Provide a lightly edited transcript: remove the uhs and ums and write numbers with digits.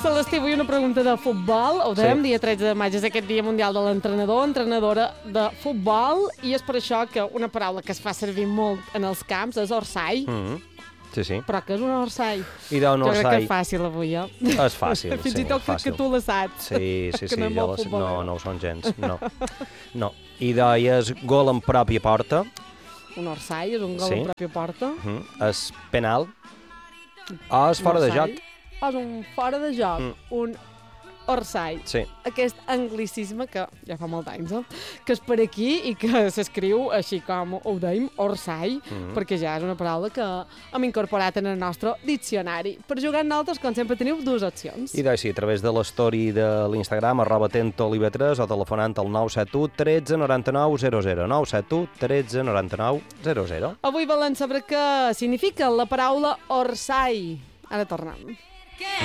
Celestí, avui una pregunta de futbol. Ho dèiem, dia 13 de maig és aquest dia mundial de l'entrenador, entrenadora de futbol, i és per això que una paraula que es fa servir molt en els camps és orsai. Sí. Però què és un orsai? I d'un Jo crec que orsai és fàcil avui, eh? és fàcil, Fins i sí, tot és crec fàcil. que tu la saps. Sí, Que no és molt futbolero. no ho són gens, no. I deies gol en pròpia porta. Un orsai és un gol Sí. en pròpia porta. És penal. O és fora de joc. O és un fora de joc. Un orsai. Sí. Aquest anglicisme que ja fa molt anys, que és per aquí i que s'escriu així com ho dèiem, orsai, perquè ja és una paraula que hem incorporat en el nostre diccionari. Per jugar amb nosaltres, com sempre, teniu dues opcions. I doncs sí, a través de l'story de l'Instagram, @tentolive3 o telefonant al 971 13 99 00. 971 13 99 00. Avui volem saber què significa la paraula orsai. Ara tornem.